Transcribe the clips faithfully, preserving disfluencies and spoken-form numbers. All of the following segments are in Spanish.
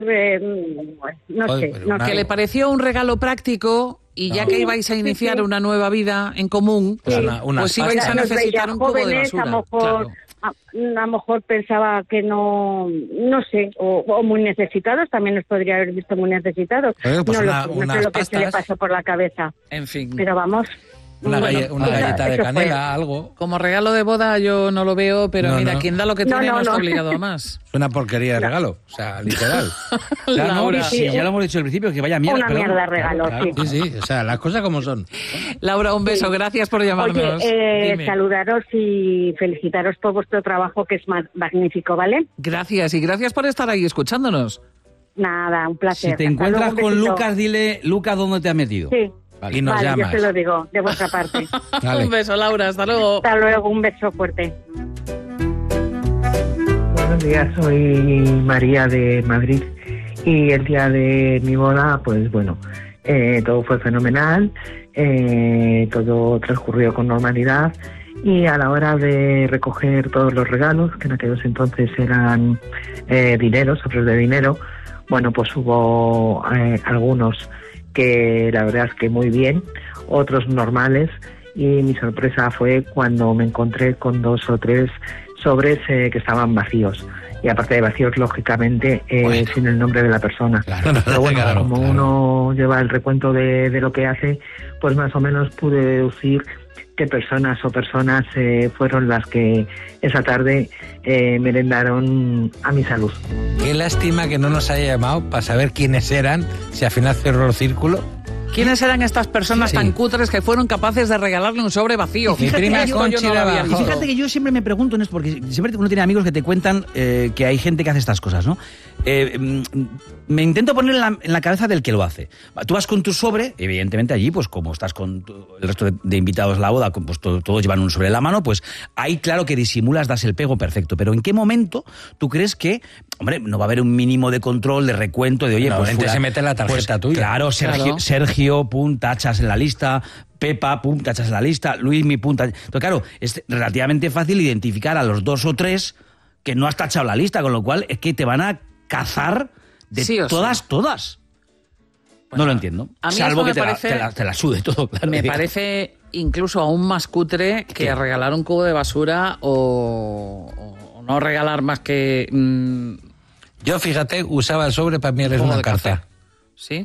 eh, no Joder, sé, pero no una- sé. Que le pareció un regalo práctico y ya No. que ibais a iniciar Sí, sí. una nueva vida en común, Pues Sí. una- unas pues ibais a pastas. Nos veía necesitar un cubo de jóvenes, basura. a lo mejor, Claro. a, a lo mejor pensaba que no, no sé, o, o muy necesitados, también nos podría haber visto muy necesitados. Oye, pues no una- lo sé, no unas sé lo que se le pastas. pasó por la cabeza, En fin. pero vamos. Una, bueno, galle- una eso- galleta de eso fue. canela, algo. Como regalo de boda yo no lo veo, pero No, mira, no. quien da lo que No, tiene no, no, está no. obligado a más. Es una porquería de regalo. O sea, literal. Claro, no, Laura. sí, ya lo hemos dicho al principio, que vaya mierda. Una pero- mierda de regalo, claro, sí. Sí, sí. O sea, las cosas como son. Laura, un beso, gracias por llamarnos. Oye, eh, Dime. saludaros y felicitaros por vuestro trabajo, que es ma- magnífico, ¿vale? Gracias y gracias por estar ahí escuchándonos. Nada, un placer. Si te Hasta encuentras luego, un con besito. Lucas, dile, Lucas, ¿dónde te has metido? Sí, Vale. Y nos vale, llamas. yo te lo digo, de vuestra parte. Vale. Un beso, Laura, hasta luego. Hasta luego, un beso fuerte. Buenos días, soy María de Madrid y el día de mi boda, pues bueno, eh, todo fue fenomenal, eh, todo transcurrió con normalidad y a la hora de recoger todos los regalos, que en aquellos entonces eran eh, dinero, sobres de dinero, bueno, pues hubo eh, algunos que la verdad es que muy bien, otros normales, y mi sorpresa fue cuando me encontré con dos o tres sobres eh, que estaban vacíos, y aparte de vacíos, lógicamente, eh, Bueno. sin el nombre de la persona. Claro, Pero bueno, claro, como claro. uno lleva el recuento de, de lo que hace, pues más o menos pude deducir qué personas o personas eh, fueron las que esa tarde eh, merendaron a mi salud. Qué lástima que no nos haya llamado para saber quiénes eran, si al final cerró el círculo. ¿Quiénes eran estas personas Sí. tan cutres que fueron capaces de regalarle un sobre vacío? Mi prima Esto yo Conchi no lo de había abajo. Y visto. fíjate que yo siempre me pregunto en esto, porque siempre uno tiene amigos que te cuentan eh, que hay gente que hace estas cosas, ¿no? Eh, mm, me intento poner en la, en la cabeza del que lo hace. Tú vas con tu sobre, evidentemente allí, pues como estás con tu- el resto de, de invitados a la boda, con, pues to- todos llevan un sobre en la mano, pues ahí claro que disimulas, das el pego perfecto. Pero ¿en qué momento tú crees que, hombre, no va a haber un mínimo de control, de recuento, de oye, No, pues gente fula- se mete la tarjeta tuya. Claro, Sergio, Claro. Sergio, pum, tachas en la lista. Pepa, pum, tachas en la lista. Luis, mi punta. Entonces, claro, es relativamente fácil identificar a los dos o tres que no has tachado la lista, con lo cual es que te van a cazar de Sí o sí. todas, todas. no lo entiendo. a mí Salvo esto que me te, parece- la, te, la, te la sude todo, claro. Me Digo. parece incluso aún más cutre que ¿Qué? regalar un cubo de basura o, o no regalar más que... mm, Yo, fíjate, usaba el sobre, para mí eres jugo una de carta. café. ¿Sí?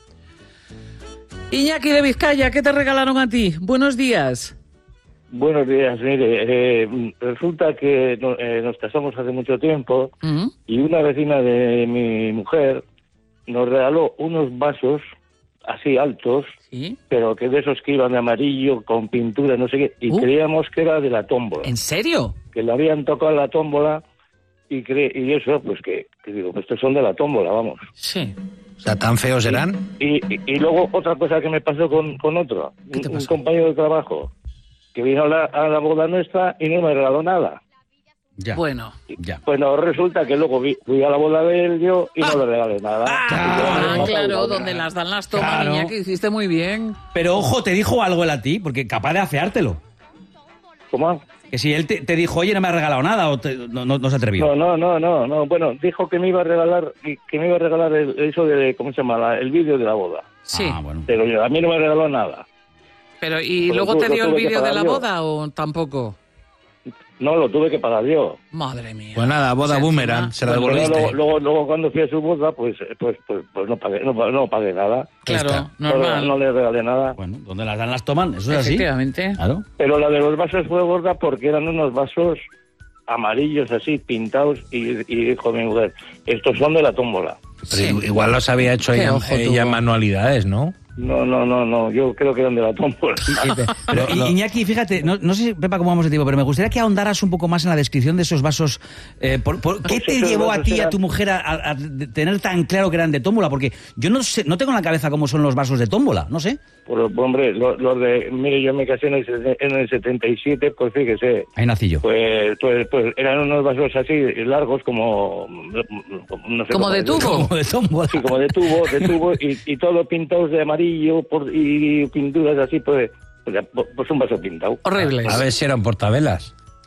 Iñaki de Vizcaya, ¿qué te regalaron a ti? Buenos días. Buenos días, mire, eh, resulta que no- eh, nos casamos hace mucho tiempo Mm. y una vecina de mi mujer nos regaló unos vasos así altos, ¿Sí? pero que de esos que iban de amarillo con pintura, no sé qué, y Uh. creíamos que era de la tómbola, ¿En serio? que le habían tocado la tómbola y cre y eso, pues que, que digo, pues estos son de la tómbola, vamos. Sí. O sea, tan feos eran. Y, y, y luego otra cosa que me pasó con, con otro, ¿Qué te un, un pasó? compañero de trabajo, que vino a la, a la boda nuestra y no me regaló nada. Ya, Bueno. ya. Bueno, resulta que luego vi- fui a la boda de él yo y no le regalé nada. Ah, Y yo, claro, donde las dan las tomas, Claro. Iñaki, hiciste muy bien. Pero ojo, te dijo algo él a ti, porque capaz de afeártelo. ¿Cómo? Que si él te, te dijo, oye, no me ha regalado nada, o te- no, no, no se atrevió. No, no, no, no, no. Bueno, dijo que me iba a regalar, que me iba a regalar el- eso de, ¿cómo se llama? La- el vídeo de la boda. Sí. Ah, bueno. Pero yo- a mí no me regaló nada. Pero, ¿y Pero luego tú- te lo dio el tuve que vídeo de pagar la yo. boda o tampoco? No, lo tuve que pagar yo. Madre mía. Pues nada, boda O sea, boomerang, encima- se la Bueno, devolviste. luego, luego, luego cuando fui a su boda, pues, pues, pues, pues no pagué, no, no pagué nada. Claro, está. No, normal. no le regalé nada. Bueno, donde las dan las toman, eso es así. Efectivamente. Claro. Pero la de los vasos fue gorda porque eran unos vasos amarillos así, pintados, y, y dijo mi mujer, estos son de la tómbola. Pero Sí. igual los había hecho Qué ella, ojo ella en tuvo. manualidades, ¿no? No, no, no, no, yo creo que eran de la tómbola. Pero Lo- lo- Iñaki, fíjate, no, no sé, Pepa, cómo vamos de tiempo, pero me gustaría que ahondaras un poco más en la descripción de esos vasos. Eh, por- por- ¿Qué Pues te esos llevó a vasos ti y a eran- tu mujer a, a- a tener tan claro que eran de tómbola? Porque yo no sé, no tengo en la cabeza cómo son los vasos de tómbola, no sé. Pues, hombre, los, los de, mire, yo me casé en el, sete- en el setenta y siete, pues fíjese, Ahí nací yo. pues, pues, pues eran unos vasos así largos como, no sé Como cómo de decirlo. tubo. Como de tómbola. Sí, como de tubo, de tubo, y, y todo pintados de amarillo por, y pinturas así, pues, pues, pues un vaso pintado. Horribles. A ver si eran portavelas.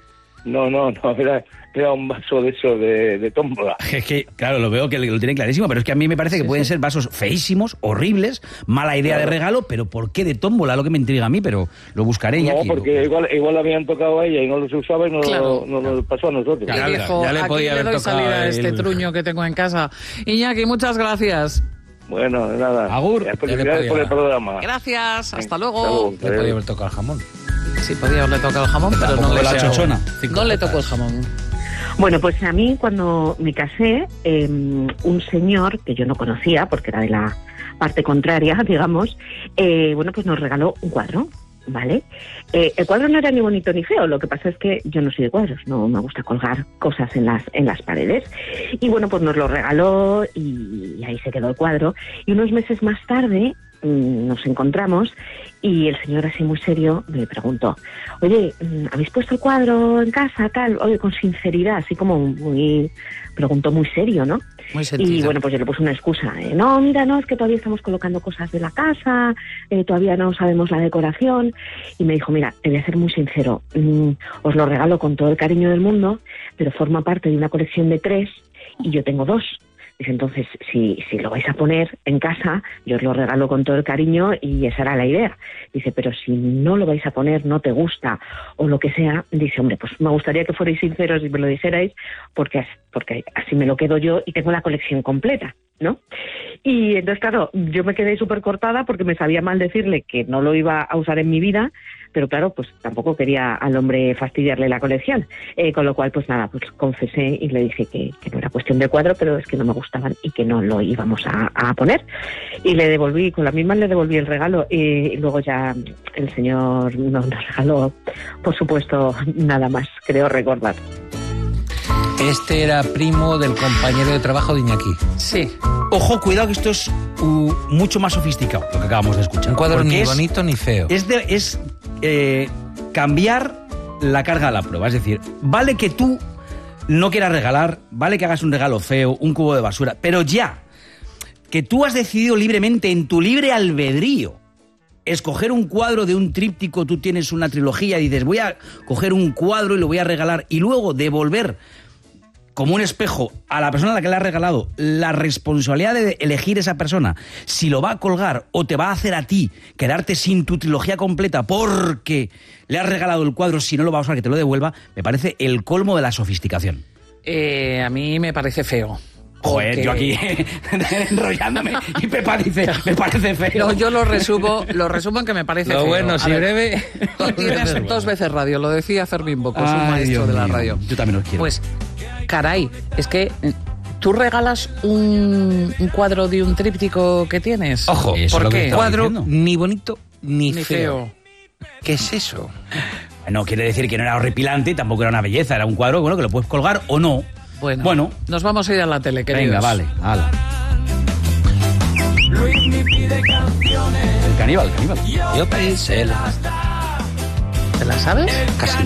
No, no, no, era, era un vaso de eso, de, de tómbola. Es que, claro, lo veo que lo tienen clarísimo, pero es que a mí me parece que Sí, pueden sí. ser vasos feísimos, horribles, mala idea Claro. de regalo, pero ¿por qué de tómbola? Lo que me intriga a mí, pero lo buscaré. No, Iñaki, porque lo- igual, igual habían tocado a ella y no los usaba y no, Claro. no nos pasó a nosotros. Y Claro, dijo, ya le aquí podía le haber doy tocado salida a este el- truño que tengo en casa. Iñaki, muchas gracias. Bueno, nada. Agur. Eh, Ya le Felicidades podía por el dar. programa. Gracias, hasta Hasta luego. luego. Le podía haber tocado el jamón. Sí, podía haberle tocado el jamón, pero no Tampoco le, la tocó- chochona. Cinco no le gotas. tocó el jamón. Bueno, pues a mí cuando me casé, eh, un señor que yo no conocía, porque era de la parte contraria, digamos, eh, bueno, pues nos regaló un cuadro, ¿vale? Eh, el cuadro no era ni bonito ni feo, lo que pasa es que yo no soy de cuadros, no me gusta colgar cosas en las, en las paredes. Y bueno, pues nos lo regaló y, y ahí se quedó el cuadro. Y unos meses más tarde mm, nos encontramos y el señor así muy serio me preguntó, oye, ¿habéis puesto el cuadro en casa, tal? Oye, con sinceridad, así como muy... Preguntó muy serio, ¿no? Muy sentido. Y bueno, pues yo le puse una excusa. eh, no, mira, no, es que todavía estamos colocando cosas de la casa, eh, todavía no sabemos la decoración. Y me dijo, mira, te voy a ser muy sincero, mm, os lo regalo con todo el cariño del mundo, pero forma parte de una colección de tres y yo tengo dos. Dice, entonces, si, si lo vais a poner en casa, yo os lo regalo con todo el cariño y esa era la idea. Dice, pero si no lo vais a poner, no te gusta o lo que sea, dice, hombre, pues me gustaría que fuerais sinceros y me lo dijerais porque, as- porque así me lo quedo yo y tengo la colección completa, ¿no? Y entonces, claro, yo me quedé súper cortada porque me sabía mal decirle que no lo iba a usar en mi vida, pero claro, pues tampoco quería al hombre fastidiarle la colección. Eh, con lo cual, pues nada, pues confesé y le dije que, que no era cuestión de cuadro, pero es que no me gustaban y que no lo íbamos a, a poner. Y le devolví, con la misma le devolví el regalo y, luego ya el señor nos, nos regaló, por supuesto, nada más, creo recordar. Este era primo del compañero de trabajo de Iñaki. Sí. Ojo, cuidado que esto es uh, mucho más sofisticado, lo que acabamos de escuchar. Un cuadro Porque ni es- bonito ni feo. Es, de, es eh, cambiar la carga a la prueba. Es decir, vale que tú no quieras regalar, vale que hagas un regalo feo, un cubo de basura, pero ya que tú has decidido libremente, en tu libre albedrío, escoger un cuadro de un tríptico, tú tienes una trilogía y dices, voy a coger un cuadro y lo voy a regalar y luego devolver como un espejo a la persona a la que le has regalado la responsabilidad de elegir esa persona si lo va a colgar o te va a hacer a ti quedarte sin tu trilogía completa porque le has regalado el cuadro, si no lo va a usar que te lo devuelva, me parece el colmo de la sofisticación. Eh, a mí me parece feo. Joder, Porque- yo aquí enrollándome y Pepa dice, me parece feo. No, yo lo resumo, lo resumo en que me parece Lo feo. bueno, A si ver, breve. Tú tienes dos veces radio, lo decía Fermín Bocos, un Ay, maestro Dios de la mío, radio. yo también lo quiero. Pues, caray, es que eh, tú regalas un, un cuadro de un tríptico que tienes. Ojo, Eso es ¿por lo que qué? estaba Cuadro diciendo. ni bonito ni, Ni feo. feo. ¿Qué es eso? No quiere decir que no era horripilante, tampoco era una belleza, era un cuadro bueno que lo puedes colgar o no. Bueno, Bueno. nos vamos a ir a la tele, queridos. Venga, vale, hala. El caníbal, el caníbal. Yo pedíselas. ¿Te la sabes? Casi